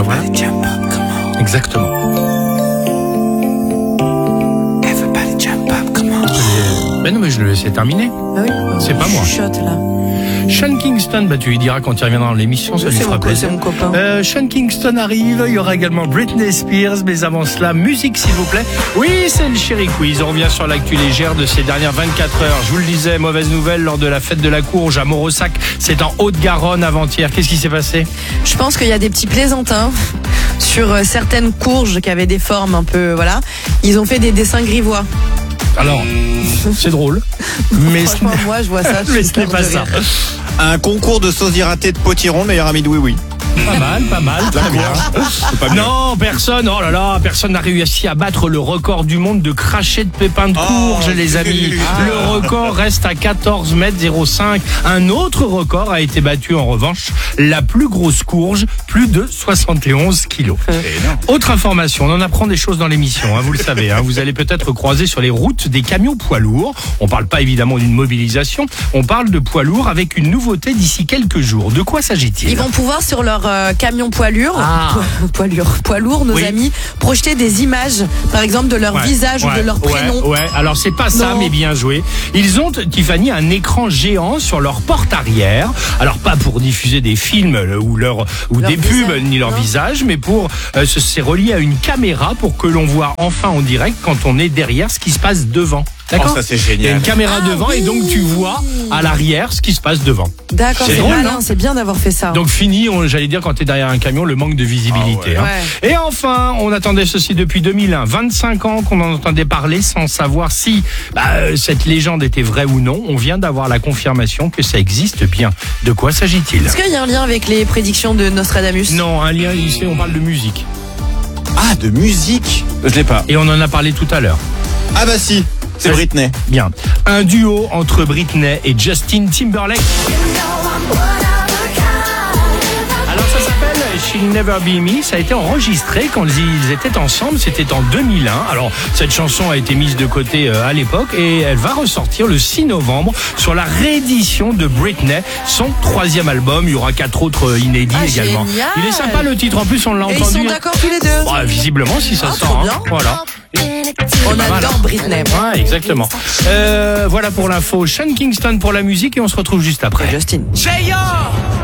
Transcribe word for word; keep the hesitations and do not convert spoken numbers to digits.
ben voilà. Exactement. Ben non, mais je le laissais terminer. Ah oui. C'est pas moi. Chuchote, là. Sean Kingston, bah tu lui diras quand il reviendra dans l'émission, ça lui C'est fera mon, plaisir. c'est mon copain. Euh, Sean Kingston arrive, il y aura également Britney Spears, mais avant cela, musique s'il vous plaît. Oui, c'est le Chéri Quiz, on revient sur l'actu légère de ces dernières vingt-quatre heures. Je vous le disais, mauvaise nouvelle lors de la fête de la Courge à Morossac, c'est en Haute-Garonne avant-hier. Qu'est-ce qui s'est passé? Je pense qu'il y a des petits plaisantins sur euh, certaines courges qui avaient des formes un peu, voilà. Ils ont fait des dessins grivois. Alors, c'est drôle, mais ce Franchement, n'est- moi, je vois ça. je mais suis ce n'est morte pas de ça. rire. Un concours de sosie raté de potiron, meilleur ami de Oui Oui. Pas mal, pas mal, très bien. Non, personne, oh là là, personne n'a réussi à battre le record du monde de cracher de pépins de courge, Oh, les amis. ah. Le record reste à quatorze mètres zéro cinq. Un autre record a été battu en revanche, la plus grosse courge, plus de soixante et onze kilos. Autre information, on en apprend des choses dans l'émission, hein, vous le savez. Hein, vous allez peut-être croiser sur les routes des camions poids lourds. On parle pas évidemment d'une mobilisation, on parle de poids lourds avec une nouveauté d'ici quelques jours. De quoi s'agit-il? Ils vont pouvoir sur leur euh, camion poids lourd, Ah. po- poids lourd, poids lourd, nos Oui. amis, projeter des images, par exemple de leur Ouais, visage ou ouais, de leur ouais, prénom. Ouais, alors c'est pas ça, Non. mais bien joué. Ils ont, Tiffany, un écran géant sur leur porte arrière. Alors pas pour diffuser des films euh, ou leur ou Leur des visage, pubs ni leur non. visage, mais pour euh, ce- c'est relié à une caméra pour que l'on voit enfin en direct quand on est derrière ce qui se passe devant. D'accord. Oh, ça, c'est Il y a génial. une caméra Ah, devant oui. et donc tu vois à l'arrière ce qui se passe devant. D'accord, C'est c'est drôle, malin, non c'est bien d'avoir fait ça. Donc fini, on- j'allais dire quand tu es derrière un camion, le manque de visibilité. Ah hein. ouais. Et enfin, on attendait ceci depuis deux mille un, vingt-cinq ans qu'on en entendait parler sans savoir si bah, euh, cette légende était vraie ou non. On vient d'avoir la confirmation que ça existe bien. De quoi s'agit-il? Est-ce qu'il y a un lien avec les prédictions de Nostradamus? Non, un lien ici, on parle de musique. Ah, de musique. Je l'ai pas. Et on en a parlé tout à l'heure. Ah bah si, c'est Vas-y. Britney. Bien. Un duo entre Britney et Justin Timberlake. Alors ça s'appelle She'll Never Be Me. Ça a été enregistré quand ils étaient ensemble. C'était en deux mille un. Alors cette chanson a été mise de côté euh, à l'époque et elle va ressortir le six novembre sur la réédition de Britney, son troisième album. Il y aura quatre autres euh, inédits Ah, également. génial. Il est sympa le titre. En plus on l'a Et ils entendu. sont d'accord tous les deux. Ouais, visiblement si ça Ah, sort. trop hein. bien. Voilà. On pas mal, adore hein. Britney. Ouais, exactement. Euh, voilà pour l'info. Sean Kingston pour la musique et on se retrouve juste après. Justin.